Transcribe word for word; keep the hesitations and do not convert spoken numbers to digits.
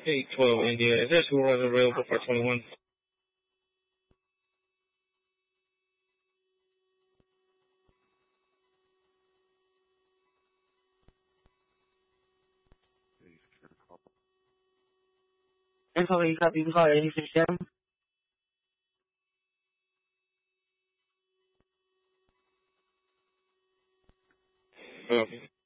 eight twelve India. Is there a supervisor available for twenty-one? Info, you copy, you can call at eighty-six seven. Okay.